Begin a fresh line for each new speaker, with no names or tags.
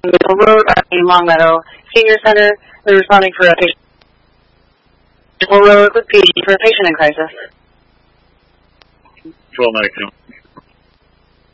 Maple Road, Long Meadow Senior Center. We're responding for a patient. Maple Road with PD for a patient in crisis.
1292.